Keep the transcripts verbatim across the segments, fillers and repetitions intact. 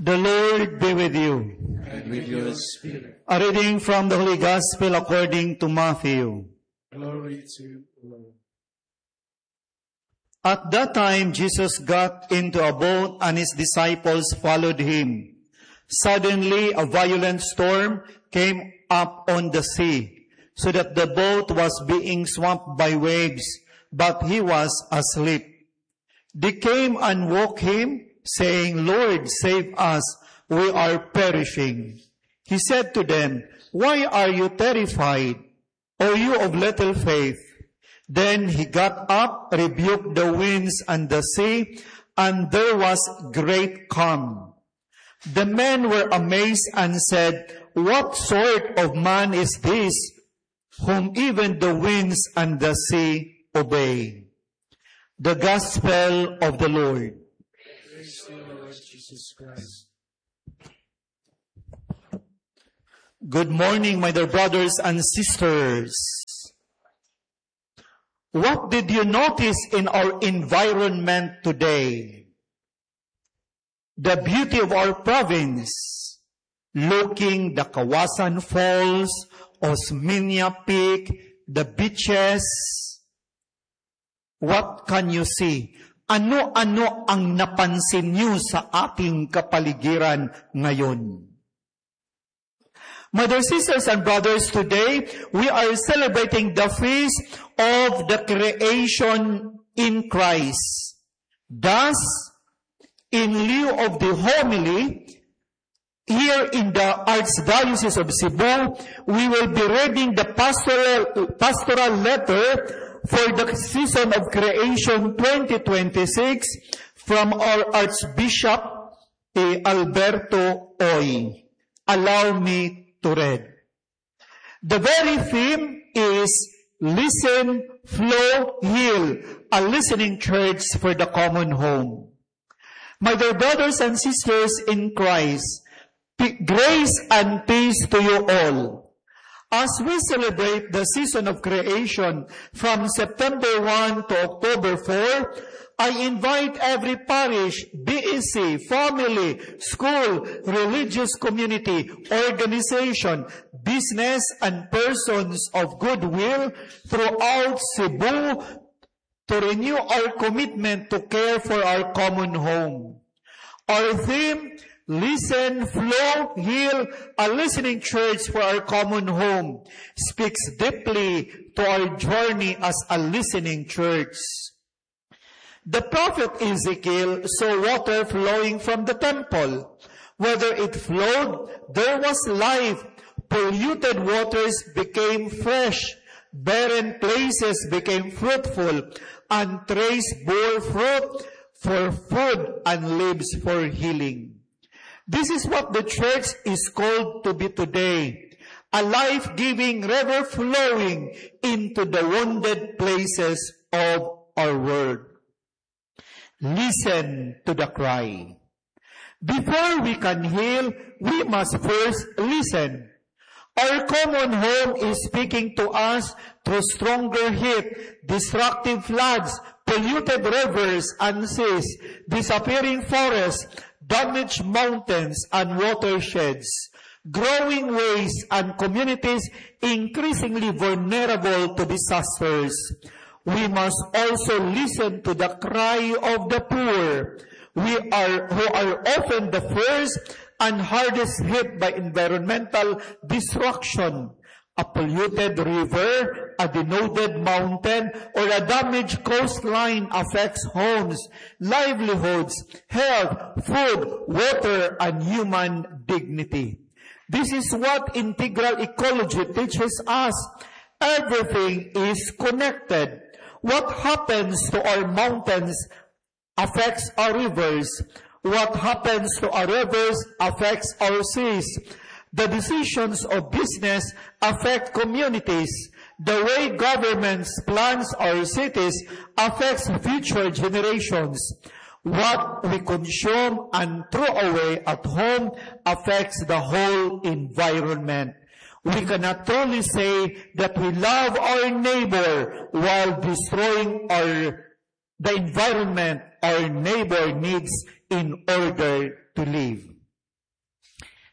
The Lord be with you. And with your spirit. A reading from the Holy Gospel according to Matthew. Glory to you, Lord. At that time, Jesus got into a boat and his disciples followed him. Suddenly, a violent storm came up on the sea, so that the boat was being swamped by waves, but he was asleep. They came and woke him, saying, "Lord, save us, we are perishing." He said to them, "Why are you terrified, O you of little faith?" Then he got up, rebuked the winds and the sea, and there was great calm. The men were amazed and said, "What sort of man is this, whom even the winds and the sea obey?" The Gospel of the Lord. Praise to you, Lord Jesus Christ. Good morning, my dear brothers and sisters. What did you notice in our environment today? The beauty of our province, looking the Kawasan Falls, Osminia Peak, the beaches. What can you see? Ano-ano ang napansin niyo sa ating kapaligiran ngayon? My dear sisters and brothers, today we are celebrating the feast of the creation in Christ. Thus, in lieu of the homily, here in the Archdiocese of Cebu, we will be reading the pastoral, pastoral letter for the season of creation twenty twenty-six from our Archbishop eh, Alberto Oy. Allow me to read. The very theme is Listen, Flow, Heal, a listening church for the common home. My dear brothers and sisters in Christ, grace and peace to you all. As we celebrate the season of creation from September first to October fourth, I invite every parish, B E C, family, school, religious community, organization, business, and persons of goodwill throughout Cebu to renew our commitment to care for our common home. Our theme, Listen, Flow, Heal, a listening church for our common home, speaks deeply to our journey as a listening church. The prophet Ezekiel saw water flowing from the temple. Whether it flowed, there was life. Polluted waters became fresh. Barren places became fruitful. And trees bore fruit for food and leaves for healing. This is what the church is called to be today. A life-giving river flowing into the wounded places of our world. Listen to the cry. Before we can heal, we must first listen. Our common home is speaking to us through stronger heat, destructive floods, polluted rivers and seas, disappearing forests, damaged mountains and watersheds, growing waste and communities increasingly vulnerable to disasters. We must also listen to the cry of the poor, we are, who are often the first and hardest hit by environmental destruction. A polluted river, a denuded mountain, or a damaged coastline affects homes, livelihoods, health, food, water, and human dignity. This is what integral ecology teaches us. Everything is connected. What happens to our mountains affects our rivers. What happens to our rivers affects our seas. The decisions of business affect communities. The way governments plans our cities affects future generations. What we consume and throw away at home affects the whole environment. We cannot truly say that we love our neighbor while destroying our, the environment our neighbor needs in order to live.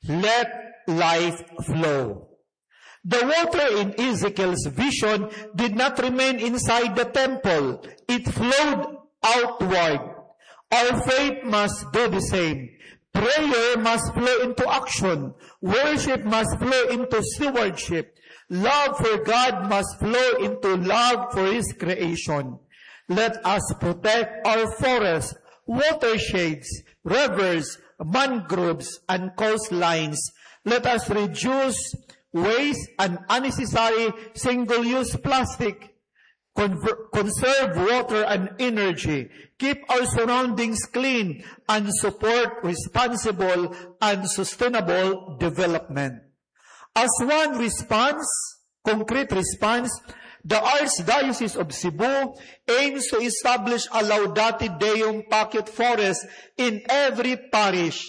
Let life flow. The water in Ezekiel's vision did not remain inside the temple. It flowed outward. Our faith must do the same. Prayer must flow into action. Worship must flow into stewardship. Love for God must flow into love for His creation. Let us protect our forests, watersheds, rivers, mangroves, and coastlines. Let us reduce waste and unnecessary single-use plastic. Conver- conserve water and energy. Keep our surroundings clean and support responsible and sustainable development. As one response, concrete response, the Archdiocese of Cebu aims to establish a Laudate Deum pocket forest in every parish,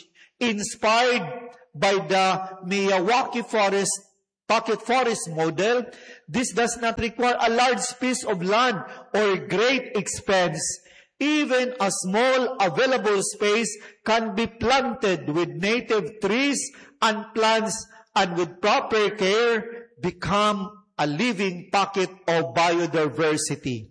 inspired by the Miyawaki Forest pocket forest model. This does not require a large piece of land or great expense. Even a small available space can be planted with native trees and plants, and with proper care become a living pocket of biodiversity.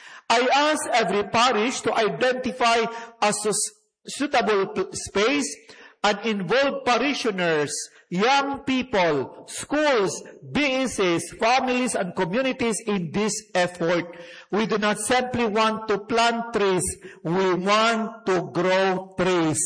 I ask every parish to identify a suitable space and involve parishioners, young people, schools, businesses, families, and communities in this effort. We do not simply want to plant trees. We want to grow trees.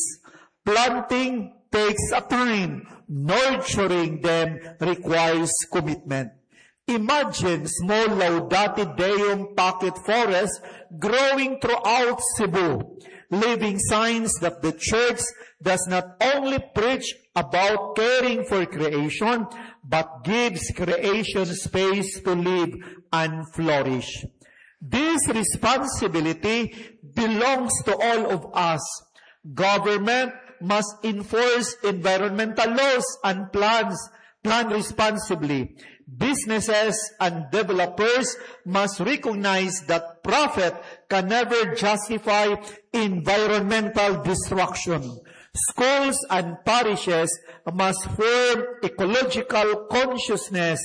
Planting takes a time. Nurturing them requires commitment. Imagine small Laudate Deum pocket forests growing throughout Cebu, living signs that the Church does not only preach about caring for creation, but gives creation space to live and flourish. This responsibility belongs to all of us. Government must enforce environmental laws and plans, plan responsibly. Businesses and developers must recognize that profit can never justify environmental destruction. Schools and parishes must form ecological consciousness.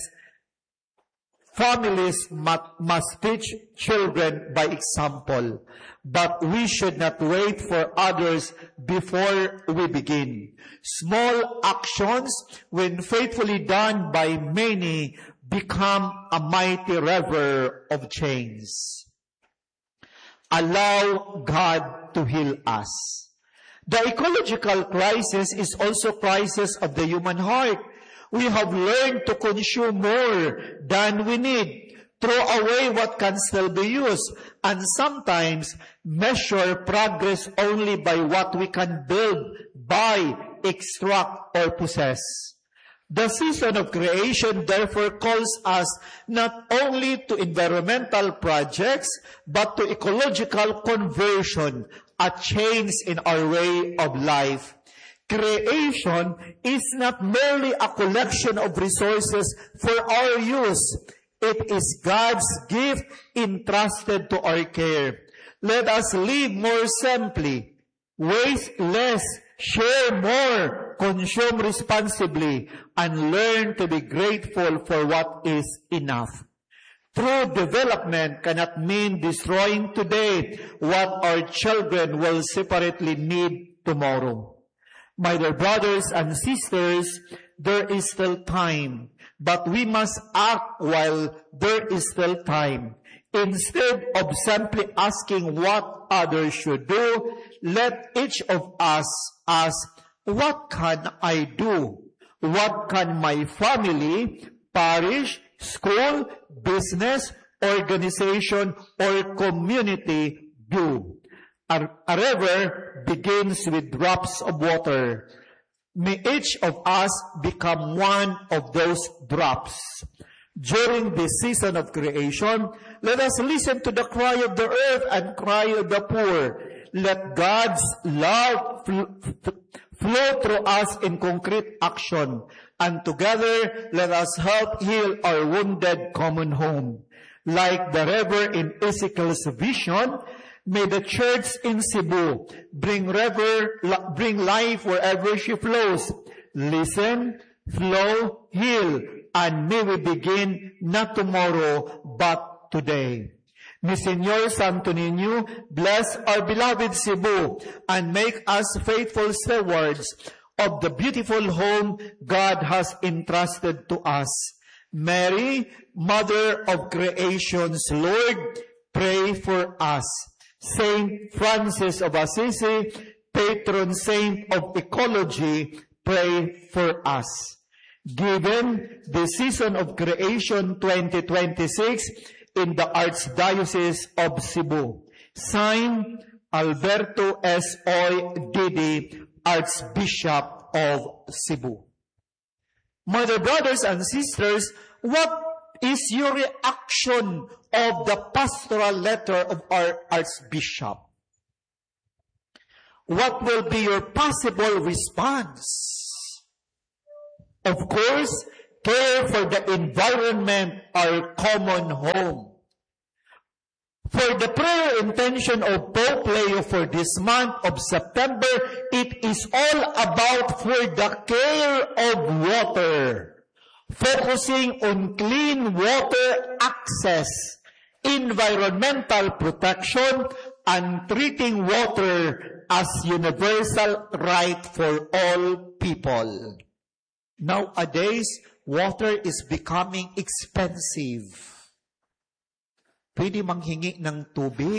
Families must teach children by example. But we should not wait for others before we begin. Small actions, when faithfully done by many, become a mighty river of change. Allow God to heal us. The ecological crisis is also a crisis of the human heart. We have learned to consume more than we need, throw away what can still be used, and sometimes measure progress only by what we can build, buy, extract, or possess. The season of creation therefore calls us not only to environmental projects, but to ecological conversion, a change in our way of life. Creation is not merely a collection of resources for our use. It is God's gift entrusted to our care. Let us live more simply, waste less, share more, consume responsibly, and learn to be grateful for what is enough. True development cannot mean destroying today what our children will separately need tomorrow. My dear brothers and sisters, there is still time, but we must act while there is still time. Instead of simply asking what others should do, let each of us ask, what can I do? What can my family, parish, school, business, organization, or community do? A, a river begins with drops of water. May each of us become one of those drops. During this season of creation, let us listen to the cry of the earth and cry of the poor. Let God's love flow through us in concrete action. And together, let us help heal our wounded common home. Like the river in Ezekiel's vision, may the Church in Cebu bring river, bring life wherever she flows. listen, flow, heal, and may we begin not tomorrow, but today. May Señor Santo Niño bless our beloved Cebu and make us faithful stewards of the beautiful home God has entrusted to us. Mary, Mother of Creation's Lord, pray for us. Saint Francis of Assisi, Patron Saint of Ecology, pray for us. Given the season of creation twenty twenty-six in the Archdiocese of Cebu, signed Alberto S. Oy Didi, Archbishop of Cebu. My dear brothers and sisters, what is your reaction of the pastoral letter of our Archbishop? What will be your possible response? Of course, care for the environment, our common home. For the prayer intention of Pope Leo for this month of September, it is all about for the care of water, focusing on clean water access, environmental protection, and treating water as universal right for all people. Nowadays, water is becoming expensive. Pwede manghingi ng tubig